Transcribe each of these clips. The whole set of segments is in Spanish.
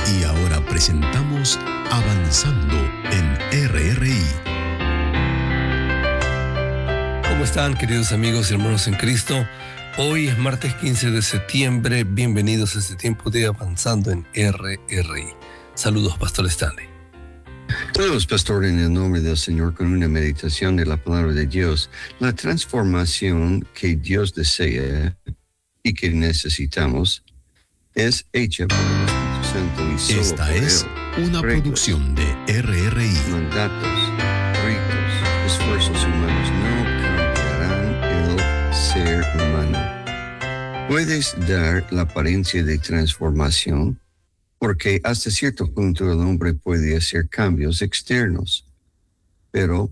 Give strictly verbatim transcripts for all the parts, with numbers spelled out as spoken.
Y ahora presentamos Avanzando en R R I. ¿Cómo están, queridos amigos y hermanos en Cristo? Hoy es martes quince de septiembre. Bienvenidos a este tiempo de Avanzando en R R I. Saludos, Pastor Stanley. Saludos, Pastor, en el nombre del Señor, con una meditación de la palabra de Dios. La transformación que Dios desea y que necesitamos es hecha por el Espíritu Santo y solo Esta por es Él. una Reglas, producción de R R I. mandatos, ritos, esfuerzos humanos no cambiarán el ser humano. Puedes dar la apariencia de transformación porque hasta cierto punto el hombre puede hacer cambios externos, pero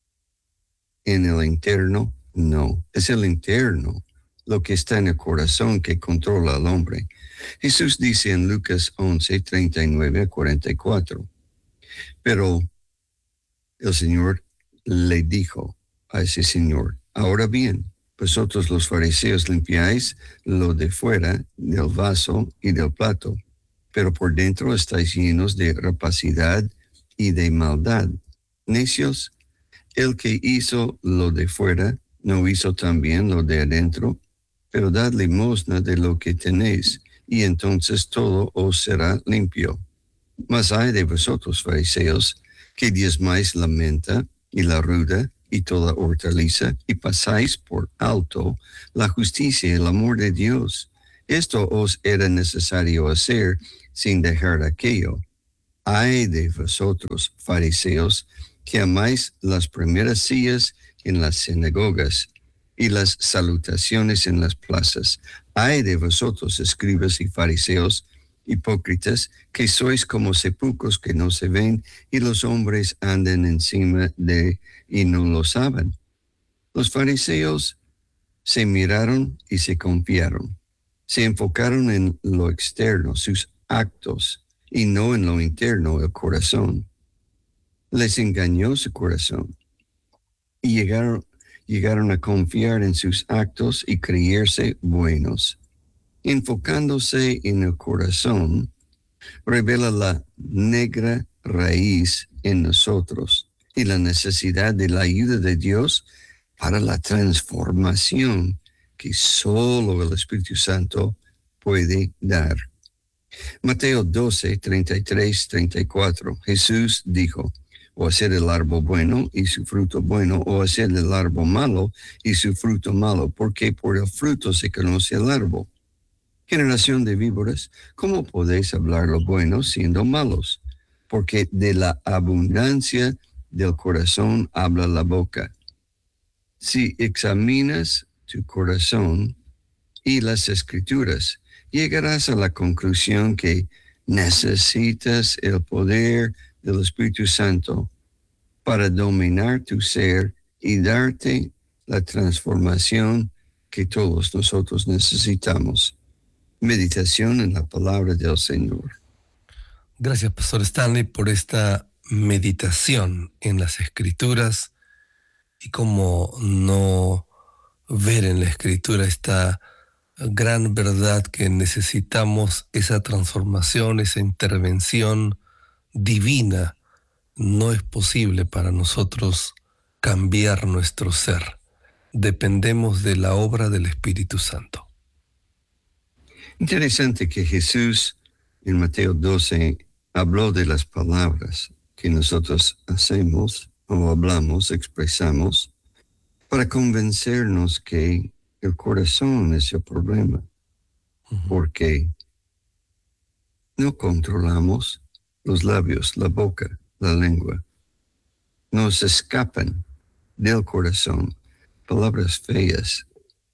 en el interno no. Es el interno, lo que está en el corazón, que controla al hombre. Jesús dice en Lucas once, treinta y nueve a cuarenta y cuatro, pero el Señor le dijo a ese señor: ahora bien, vosotros los fariseos limpiáis lo de fuera del vaso y del plato, pero por dentro estáis llenos de rapacidad y de maldad. Necios, el que hizo lo de fuera, ¿no hizo también lo de adentro? Pero dad limosna de lo que tenéis, y entonces todo os será limpio. Mas ay de vosotros, fariseos, que diezmáis la menta y la ruda y toda hortaliza, y pasáis por alto la justicia y el amor de Dios. Esto os era necesario hacer sin dejar aquello. Ay de vosotros, fariseos, que amáis las primeras sillas en las sinagogas y las salutaciones en las plazas. Ay de vosotros, escribas y fariseos, hipócritas, que sois como sepulcros que no se ven, y los hombres andan encima de y no lo saben. Los fariseos se miraron y se confiaron. Se enfocaron en lo externo, sus actos, y no en lo interno, el corazón. Les engañó su corazón y llegaron, llegaron a confiar en sus actos y creerse buenos. Enfocándose en el corazón, revela la negra raíz en nosotros y la necesidad de la ayuda de Dios para la transformación que solo el Espíritu Santo puede dar. Mateo doce, treinta y tres, treinta y cuatro. Jesús dijo: o hacer el árbol bueno y su fruto bueno, o hacer el árbol malo y su fruto malo, porque por el fruto se conoce el árbol. Generación de víboras, ¿cómo podéis hablar lo bueno siendo malos? Porque de la abundancia del corazón habla la boca. Si examinas tu corazón y las escrituras, llegarás a la conclusión que necesitas el poder del Espíritu Santo para dominar tu ser y darte la transformación que todos nosotros necesitamos. Meditación en la palabra del Señor. Gracias, Pastor Stanley, por esta meditación en las Escrituras y cómo no ver en la Escritura esta gran verdad que necesitamos esa transformación, esa intervención divina. No es posible para nosotros cambiar nuestro ser. Dependemos de la obra del Espíritu Santo. Interesante que Jesús en Mateo doce habló de las palabras que nosotros hacemos o hablamos, expresamos, para convencernos que el corazón es el problema, uh-huh. porque no controlamos los labios, la boca, la lengua. Nos escapan del corazón palabras feas,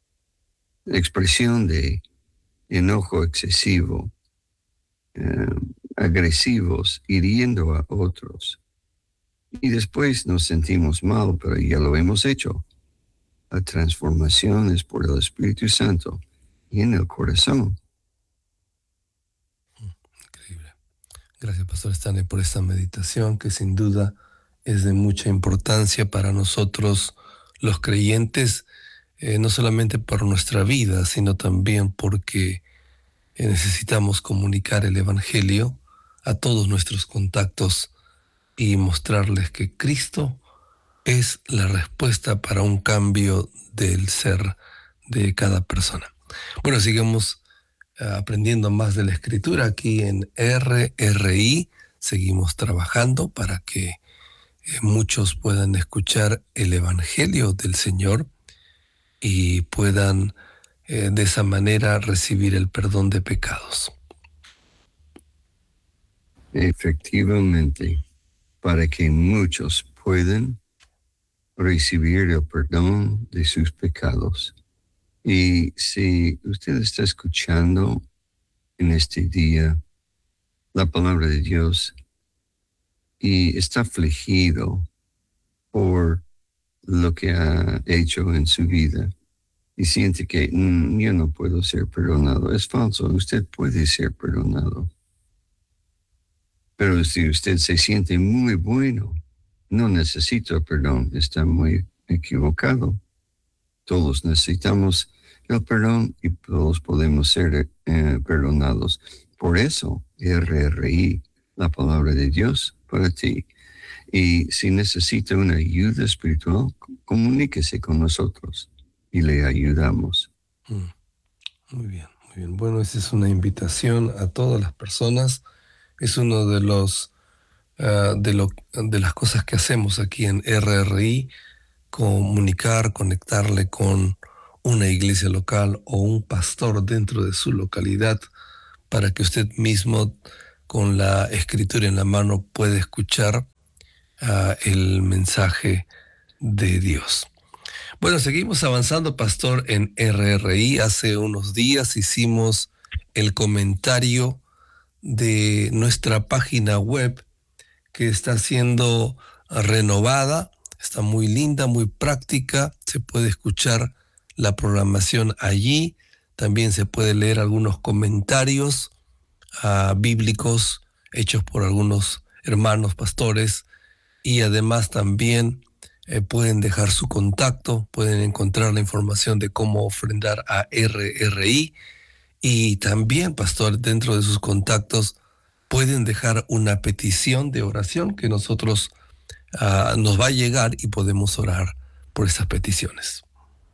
expresión de enojo excesivo, eh, agresivos, hiriendo a otros. Y después nos sentimos mal, pero ya lo hemos hecho. La transformación es por el Espíritu Santo y en el corazón. Increíble. Gracias, Pastor Stanley, por esta meditación que sin duda es de mucha importancia para nosotros los creyentes, eh, no solamente por nuestra vida, sino también porque eh, necesitamos comunicar el Evangelio a todos nuestros contactos y mostrarles que Cristo es la respuesta para un cambio del ser de cada persona. Bueno, sigamos uh, aprendiendo más de la Escritura aquí en R R I. Seguimos trabajando para que eh, muchos puedan escuchar el Evangelio del Señor y puedan eh, de esa manera recibir el perdón de pecados. Efectivamente, para que muchos puedan recibir el perdón de sus pecados. Y si usted está escuchando en este día la palabra de Dios y está afligido por lo que ha hecho en su vida y siente que mm, yo no puedo ser perdonado, es falso, usted puede ser perdonado. Pero si usted se siente muy bueno, no necesita perdón, está muy equivocado. Todos necesitamos el perdón y todos podemos ser eh, perdonados. Por eso, R R I, la palabra de Dios para ti. Y si necesita una ayuda espiritual, comuníquese con nosotros y le ayudamos. Mm, muy bien, muy bien. Bueno, esa es una invitación a todas las personas. Es uno de los uh, de, lo, de las cosas que hacemos aquí en R R I, comunicar, conectarle con una iglesia local o un pastor dentro de su localidad para que usted mismo con la escritura en la mano pueda escuchar uh, el mensaje de Dios. Bueno, seguimos avanzando, pastor, en R R I. Hace unos días hicimos el comentario de nuestra página web que está siendo renovada, está muy linda, muy práctica, se puede escuchar la programación allí, también se puede leer algunos comentarios uh, bíblicos hechos por algunos hermanos pastores y además también eh, pueden dejar su contacto, pueden encontrar la información de cómo ofrendar a R R I. Y también, pastor, dentro de sus contactos pueden dejar una petición de oración que nosotros uh, nos va a llegar y podemos orar por esas peticiones.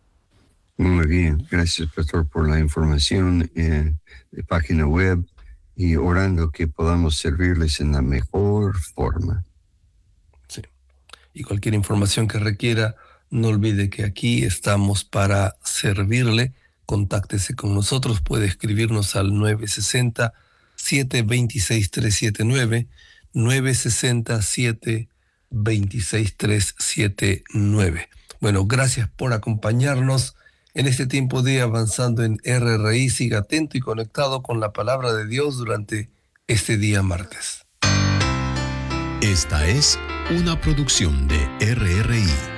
Muy bien, gracias, pastor, por la información eh, de página web y orando que podamos servirles en la mejor forma. Sí. Y cualquier información que requiera, no olvide que aquí estamos para servirle. Contáctese con nosotros, puede escribirnos al nueve seis cero, siete dos seis, tres siete nueve, nueve seis cero, siete dos seis, tres siete nueve. Bueno, gracias por acompañarnos en este tiempo de Avanzando en R R I. Siga atento y conectado con la palabra de Dios durante este día martes. Esta es una producción de R R I.